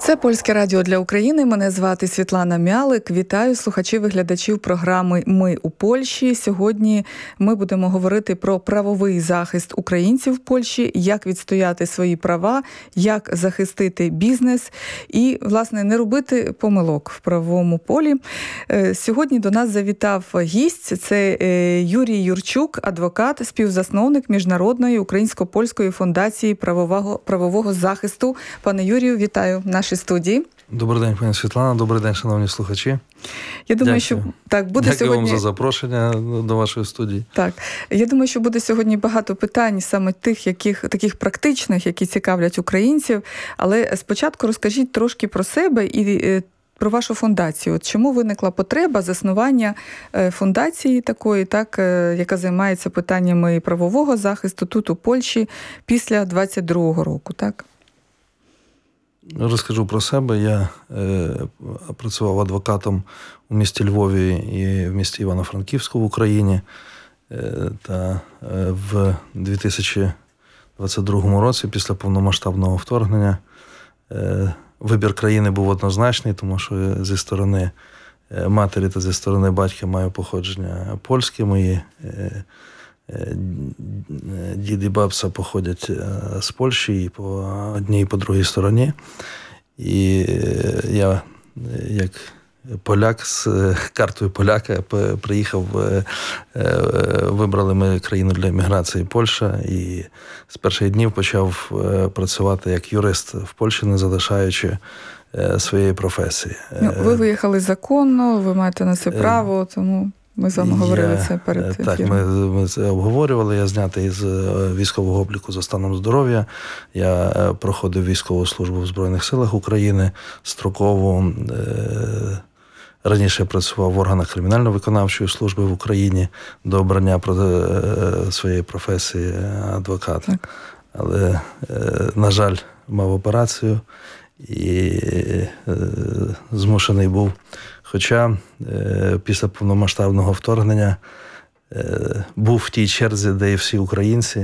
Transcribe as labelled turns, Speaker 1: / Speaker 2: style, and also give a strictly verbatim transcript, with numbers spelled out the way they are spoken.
Speaker 1: Це Польське радіо для України. Мене звати Світлана Мялик. Вітаю слухачів і глядачів програми «Ми у Польщі». Сьогодні ми будемо говорити про правовий захист українців в Польщі, як відстояти свої права, як захистити бізнес і, власне, не робити помилок в правовому полі. Сьогодні до нас завітав гість. Це Юрій Юрчук, адвокат, співзасновник Міжнародної українсько-польської фундації правового, правового захисту. Пане Юрію, вітаю в нашій студії.
Speaker 2: Добрий день, пані Світлана. Добрий день, шановні слухачі.
Speaker 1: Я думаю, Дякую. що так буде
Speaker 2: Дякую
Speaker 1: сьогодні.
Speaker 2: вам за запрошення до вашої студії.
Speaker 1: Так, я думаю, що буде сьогодні багато питань, саме тих, яких таких практичних, які цікавлять українців. Але спочатку розкажіть трошки про себе і про вашу фундацію. От чому виникла потреба заснування фундації такої, так, яка займається питаннями правового захисту тут у Польщі після двадцять другого року, так?
Speaker 2: Розкажу про себе. Я е, працював адвокатом у місті Львові і в місті Івано-Франківську в Україні. Е, та е, в дві тисячі двадцять другому році, після повномасштабного вторгнення, е, вибір країни був однозначний, тому що зі сторони матері та зі сторони батька маю походження польське. Мої е, дід і бабця походять з Польщі і по одній, і по другій стороні. І я, як поляк, з картою поляка приїхав, вибрали ми країну для еміграції Польща, і з перших днів почав працювати як юрист в Польщі, не залишаючи своєї професії.
Speaker 1: Ну, ви виїхали законно, ви маєте на це право, тому... Ми з вами говорили я, це перед ефіром.
Speaker 2: Так, ми, ми це обговорювали. Я знятий з військового обліку за станом здоров'я. Я проходив військову службу в Збройних силах України строково. Раніше я працював в органах кримінально-виконавчої служби в Україні до обрання своєї професії адвоката. Так. Але, на жаль, мав операцію і змушений був. Хоча е, після повномасштабного вторгнення е, був в тій черзі, де і всі українці,